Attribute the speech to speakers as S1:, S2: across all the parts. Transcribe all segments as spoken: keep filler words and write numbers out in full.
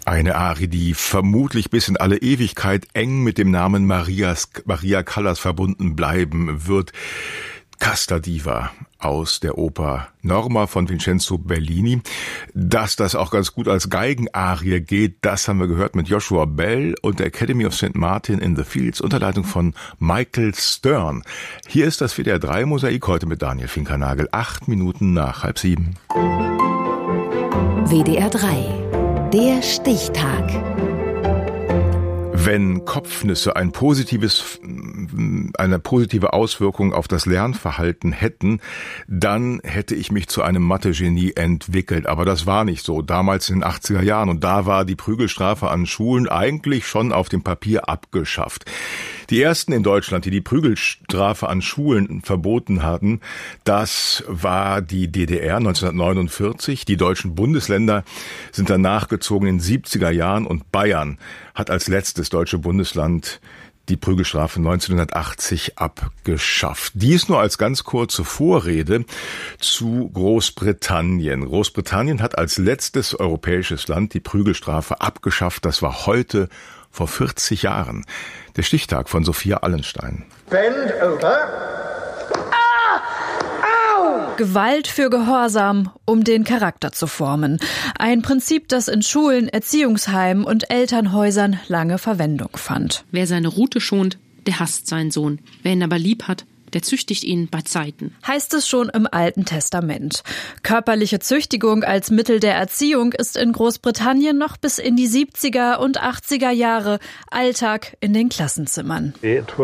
S1: Eine Arie, die vermutlich bis in alle Ewigkeit eng mit dem Namen Marias, Maria Callas verbunden bleiben wird. Casta Diva aus der Oper Norma von Vincenzo Bellini. Dass das auch ganz gut als Geigenarie geht, das haben wir gehört mit Joshua Bell und der Academy of Saint Martin in the Fields unter Leitung von Michael Stern. Hier ist das W D R drei Mosaik heute mit Daniel Finkernagel. Acht Minuten nach halb sieben.
S2: W D R drei, der Stichtag.
S1: Wenn Kopfnüsse ein positives, eine positive Auswirkung auf das Lernverhalten hätten, dann hätte ich mich zu einem Mathe-Genie entwickelt. Aber das war nicht so, damals in den achtziger Jahren. Und da war die Prügelstrafe an Schulen eigentlich schon auf dem Papier abgeschafft. Die ersten in Deutschland, die die Prügelstrafe an Schulen verboten hatten, das war die D D R neunzehnhundertneunundvierzig. Die deutschen Bundesländer sind danach gezogen in den siebziger Jahren und Bayern hat als letztes deutsche Bundesland die Prügelstrafe neunzehnhundertachtzig abgeschafft. Dies nur als ganz kurze Vorrede zu Großbritannien. Großbritannien hat als letztes europäisches Land die Prügelstrafe abgeschafft. Das war heute vor vierzig Jahren. Der Stichtag von Sophia Allenstein.
S3: Bend over.
S4: Gewalt für Gehorsam, um den Charakter zu formen. Ein Prinzip, das in Schulen, Erziehungsheimen und Elternhäusern lange Verwendung fand.
S5: Wer seine Rute schont, der hasst seinen Sohn. Wer ihn aber lieb hat, der züchtigt ihn bei Zeiten.
S4: Heißt es schon im Alten Testament. Körperliche Züchtigung als Mittel der Erziehung ist in Großbritannien noch bis in die siebziger und achtziger Jahre Alltag in den Klassenzimmern.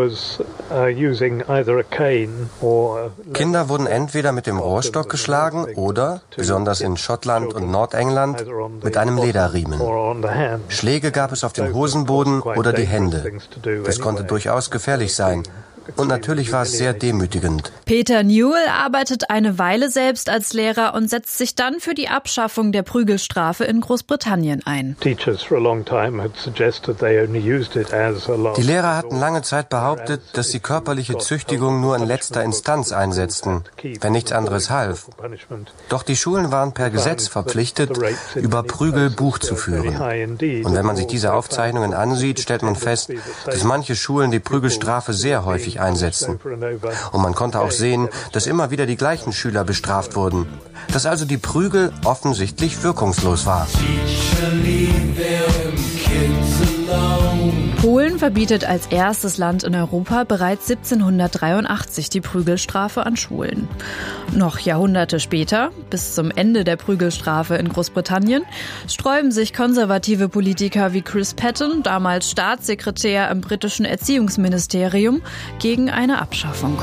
S6: Kinder wurden entweder mit dem Rohrstock geschlagen oder, besonders in Schottland und Nordengland, mit einem Lederriemen. Schläge gab es auf den Hosenboden oder die Hände. Das konnte durchaus gefährlich sein. Und natürlich war es sehr demütigend.
S4: Peter Newell arbeitet eine Weile selbst als Lehrer und setzt sich dann für die Abschaffung der Prügelstrafe in Großbritannien ein.
S6: Die Lehrer hatten lange Zeit behauptet, dass sie körperliche Züchtigung nur in letzter Instanz einsetzten, wenn nichts anderes half. Doch die Schulen waren per Gesetz verpflichtet, über Prügel Buch zu führen. Und wenn man sich diese Aufzeichnungen ansieht, stellt man fest, dass manche Schulen die Prügelstrafe sehr häufig einsetzen. Und man konnte auch sehen, dass immer wieder die gleichen Schüler bestraft wurden. Dass also die Prügel offensichtlich wirkungslos war.
S4: Polen verbietet als erstes Land in Europa bereits siebzehnhundertdreiundachtzig die Prügelstrafe an Schulen. Noch Jahrhunderte später, bis zum Ende der Prügelstrafe in Großbritannien, sträuben sich konservative Politiker wie Chris Patten, damals Staatssekretär im britischen Erziehungsministerium, gegen eine Abschaffung.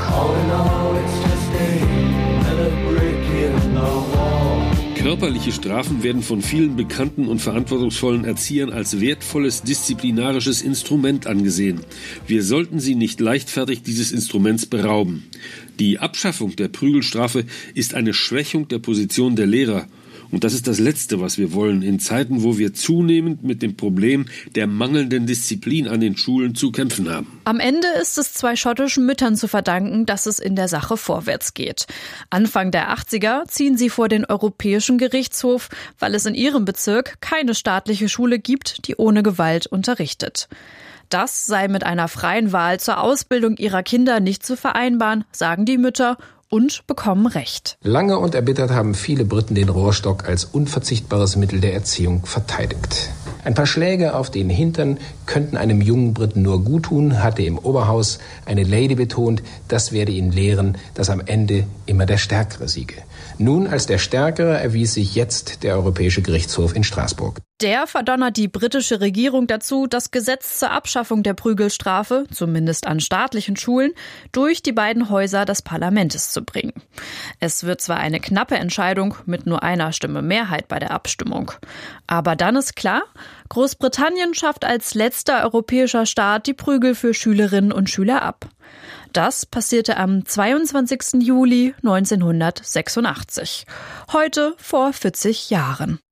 S7: Körperliche Strafen werden von vielen bekannten und verantwortungsvollen Erziehern als wertvolles disziplinarisches Instrument angesehen. Wir sollten sie nicht leichtfertig dieses Instruments berauben. Die Abschaffung der Prügelstrafe ist eine Schwächung der Position der Lehrer. Und das ist das Letzte, was wir wollen, in Zeiten, wo wir zunehmend mit dem Problem der mangelnden Disziplin an den Schulen zu kämpfen haben.
S4: Am Ende ist es zwei schottischen Müttern zu verdanken, dass es in der Sache vorwärts geht. Anfang der achtziger ziehen sie vor den Europäischen Gerichtshof, weil es in ihrem Bezirk keine staatliche Schule gibt, die ohne Gewalt unterrichtet. Das sei mit einer freien Wahl zur Ausbildung ihrer Kinder nicht zu vereinbaren, sagen die Mütter, und bekommen Recht.
S8: Lange und erbittert haben viele Briten den Rohrstock als unverzichtbares Mittel der Erziehung verteidigt. Ein paar Schläge auf den Hintern könnten einem jungen Briten nur guttun, hatte im Oberhaus eine Lady betont, das werde ihn lehren, dass am Ende immer der Stärkere siege. Nun als der Stärkere erwies sich jetzt der Europäische Gerichtshof in Straßburg.
S4: Der verdonnert die britische Regierung dazu, das Gesetz zur Abschaffung der Prügelstrafe, zumindest an staatlichen Schulen, durch die beiden Häuser des Parlaments zu bringen. Es wird zwar eine knappe Entscheidung mit nur einer Stimme Mehrheit bei der Abstimmung. Aber dann ist klar, Großbritannien schafft als letzter europäischer Staat die Prügel für Schülerinnen und Schüler ab. Das passierte am zweiundzwanzigsten Juli neunzehnhundertsechsundachtzig. Heute vor vierzig Jahren.